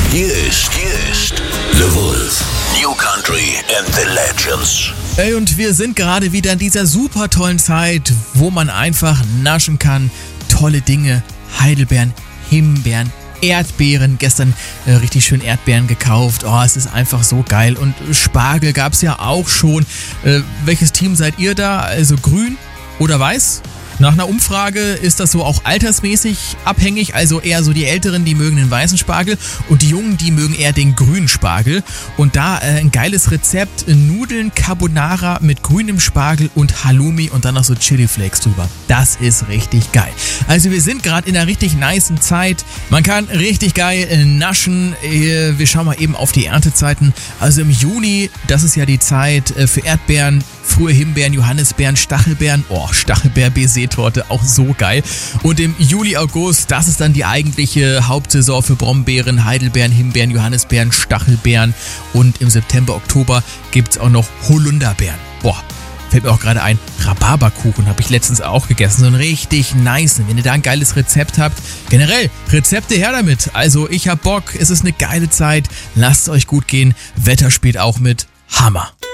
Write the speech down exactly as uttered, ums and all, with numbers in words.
Hier ist, hier ist The Wolf. New Country and the Legends. Ey, und wir sind gerade wieder in dieser super tollen Zeit, wo man einfach naschen kann. Tolle Dinge, Heidelbeeren, Himbeeren, Erdbeeren. Gestern äh, richtig schön Erdbeeren gekauft. Oh, es ist einfach so geil. Und Spargel gab es ja auch schon. Äh, welches Team seid ihr da? Also grün oder weiß? Nach einer Umfrage ist das so auch altersmäßig abhängig, also eher so die Älteren, die mögen den weißen Spargel und die Jungen, die mögen eher den grünen Spargel. Und da äh, ein geiles Rezept, Nudeln Carbonara mit grünem Spargel und Halloumi und dann noch so Chili-Flakes drüber. Das ist richtig geil. Also wir sind gerade in einer richtig nicen Zeit. Man kann richtig geil äh, naschen. Äh, wir schauen mal eben auf die Erntezeiten. Also im Juni, das ist ja die Zeit äh, für Erdbeeren, frühe Himbeeren, Johannisbeeren, Stachelbeeren. Oh, Stachelbeer-Baiser-Torte, auch so geil. Und im Juli, August, das ist dann die eigentliche Hauptsaison für Brombeeren, Heidelbeeren, Himbeeren, Johannisbeeren, Stachelbeeren. Und im September, Oktober gibt's auch noch Holunderbeeren. Boah, fällt mir auch gerade ein, Rhabarberkuchen habe ich letztens auch gegessen. So ein richtig nice. Wenn ihr da ein geiles Rezept habt, generell, Rezepte her damit. Also ich hab Bock, es ist eine geile Zeit. Lasst es euch gut gehen. Wetter spielt auch mit. Hammer.